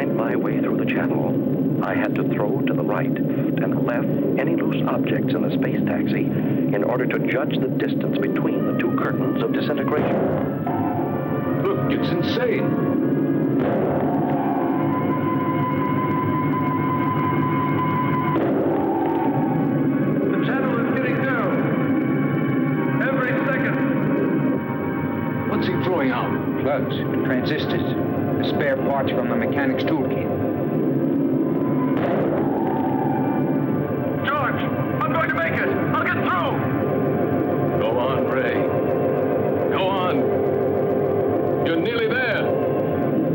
find my way through the channel, I had to throw to the right and left any loose objects in the space taxi in order to judge the distance between the two curtains of disintegration. Look, it's insane. Plugs, transistors, spare parts from the mechanic's toolkit.